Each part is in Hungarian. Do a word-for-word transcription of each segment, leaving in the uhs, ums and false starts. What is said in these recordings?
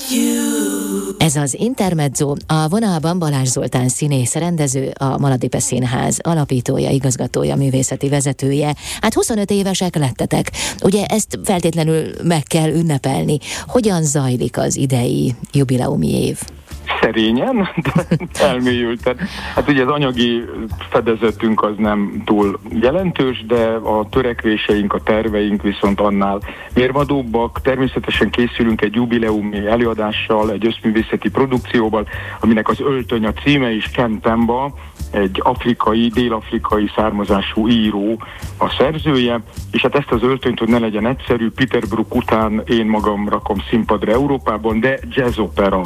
Ez az Intermezzo, a vonalban Balázs Zoltán színész, rendező, a Maladipe Színház alapítója, igazgatója, művészeti vezetője. Hát huszonöt évesek lettetek. Ugye ezt feltétlenül meg kell ünnepelni. Hogyan zajlik az idei jubileumi év? Szerényen, de elmélyülten. Hát ugye az anyagi fedezetünk az nem túl jelentős, de a törekvéseink, a terveink viszont annál mérvadóbbak. Természetesen készülünk egy jubileumi előadással, egy összművészeti produkcióval, aminek az Öltöny a címe, és Ken Temba, egy afrikai, dél-afrikai származású író a szerzője, és hát ezt az öltönyt, hogy ne legyen egyszerű, Peter Brook után én magam rakom színpadra Európában, de jazzopera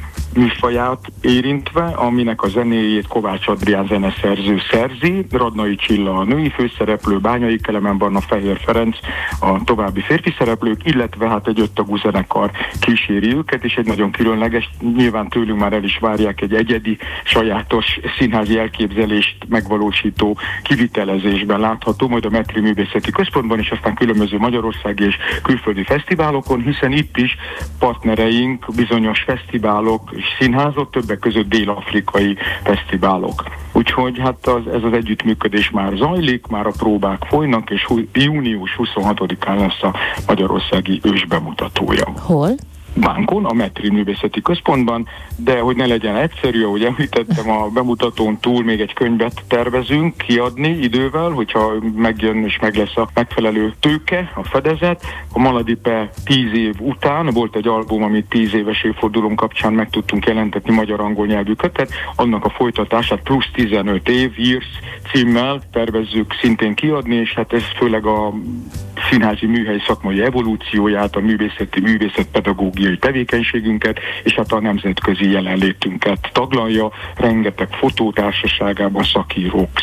műfaját érintve, aminek a zenéjét Kovács Adrián zeneszerző szerzi, Radnai Csilla a női főszereplő, Bányai Kelemen Barna, Fehér Ferenc a további férfi szereplők, illetve hát egy öttagú zenekar kíséri őket, és egy nagyon különleges, nyilván tőlünk már el is várják, egy egyedi, sajátos színházi elképzelést megvalósító kivitelezésben látható, majd a Metri Művészeti Központban, és aztán különböző magyarországi és külföldi fesztiválokon, hiszen itt is partnereink bizonyos fesztiválok és színházok, többek között dél-afrikai fesztiválok. Úgyhogy hát az, ez az együttműködés már zajlik, már a próbák folynak, és június huszonhatodikán lesz a magyarországi ősbemutatója. Hol? Bánkon, a Metri Művészeti Központban, de hogy ne legyen egyszerű, ahogy említettem, a bemutatón túl még egy könyvet tervezünk kiadni idővel, hogyha megjön és meg lesz a megfelelő tőke, a fedezet. A Maladipe tíz év után volt egy album, amit tíz éves évfordulón kapcsán meg tudtunk jelentetni magyar-angol nyelvű kötet, annak a folytatását plusz tizenöt év, Years címmel tervezzük szintén kiadni, és hát ez főleg a színházi műhely szakmai evolúcióját, a művészeti, művészetpedagógiai tevékenységünket, és hát a nemzetközi jelenlétünket taglalja, rengeteg fotótársaságában szakírók,